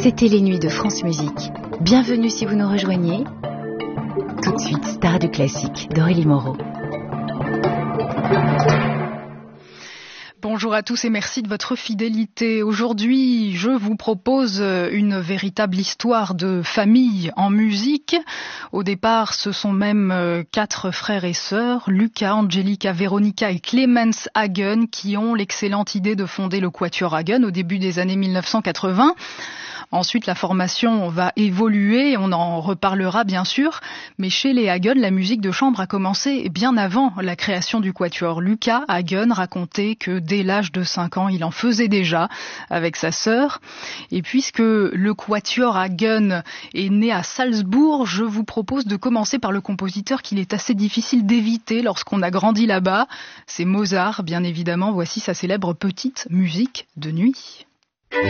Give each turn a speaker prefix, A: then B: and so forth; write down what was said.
A: C'était les nuits de France Musique. Bienvenue si vous nous rejoignez. Tout de suite, Star du classique d'Aurélie Moreau.
B: Bonjour à tous et merci de votre fidélité. Aujourd'hui, je vous propose une véritable histoire de famille en musique. Au départ, ce sont même 4 frères et sœurs, Luca, Angelica, Veronica et Clemens Hagen, qui ont l'excellente idée de fonder le Quatuor Hagen au début des années 1980. Ensuite, la formation va évoluer, on en reparlera bien sûr, mais chez les Hagen, la musique de chambre a commencé bien avant la création du Quatuor. Luca Hagen racontait que dès l'âge de 5 ans, il en faisait déjà avec sa sœur. Et puisque le Quatuor Hagen est né à Salzbourg, je vous propose de commencer par le compositeur qu'il est assez difficile d'éviter lorsqu'on a grandi là-bas. C'est Mozart, bien évidemment. Voici sa célèbre petite musique de nuit.